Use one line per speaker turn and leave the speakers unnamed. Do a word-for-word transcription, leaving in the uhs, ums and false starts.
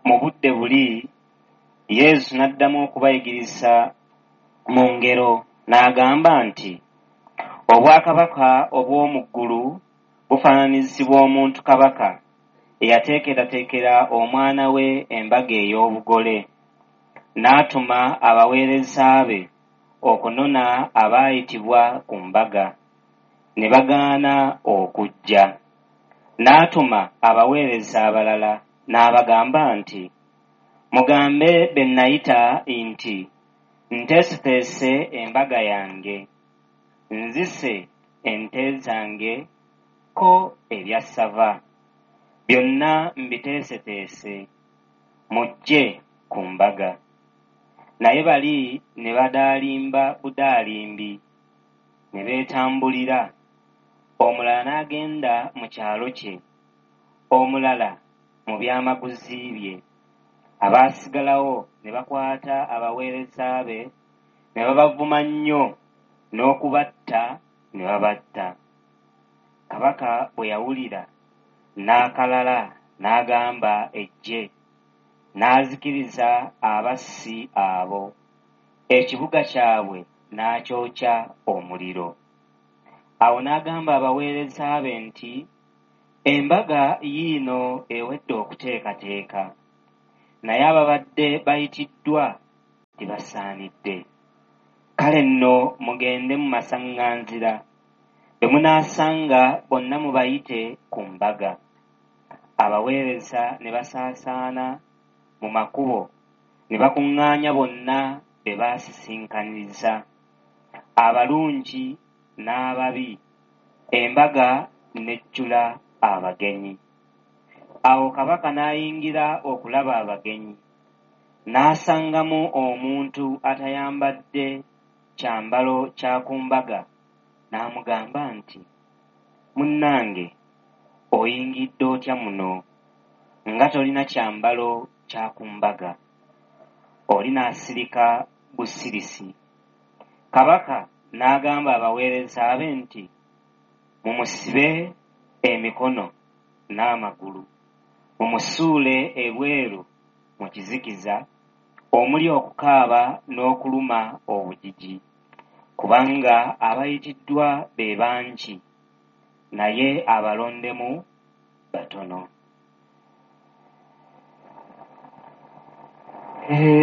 mu budde buli Yesu n'addamu okubayigiriza mu ngero n'agamba nti obwakabaka obw'omu ggulu bufaananyizibwa omuntu kabaka eyateekerateekera omwana we embaga ey'obugole, n'atuma abaweereza be okunona abaayitibwa ku mbaga, ne bagaana okujja. N'atuma abaweereza abalala n'abagamba nti, mugambe be nayita nti nteeseteese embaga yange, nzise ente zange ko ebya ssava, byonna mbiteeseteese, mujje ku mbaga. Naye bali ne badaalimba budaalimbi, ne beetambulira, omulala n'agenda mu kyalo kye, omulala mu byamaguzi bye. Abaasigalawo ne bakwata abaweereza be ne babavuma nnyo n'okubatta ne babatta. Kabaka bwe yawulira n'akalala n'agamba eggye, n'azikiriza abassi abo, ekibuga kyabwe n'akyokya omuliro. Awo n'agamba abaweereza be nti, embaga yiino ewedde okuteekateeka, naye ababadde bayitiddwa tibasaanidde. Kale nno mugende mu masaŋŋanzira, be munaasanga bonna mubayite ku mbaga. Abaweereza ne basaasaana mu makubo, ne bakuŋŋaanya bonna be baasisinkaniriza, abalungi n'ababi, embaga n'ejjula abagenyi. Awo kabaka n'ayingira okulaba abagenyi, n'asangamu omuntu atayambadde kyambalo kya ku mbaga, n'amugamba nti, munnange, oyingidde otya muno nga tolina kyambalo kya ku mbaga? Oli n'asirika busirisi. Kabaka n'agamba abaweereza be nti, mumusibe emikono n'amagulu, mumusuule ebweru mu kizikiza omuli okukaaba n'okuluma obujiji, kubanga abayitiddwa be bangi, naye abalondemu batono.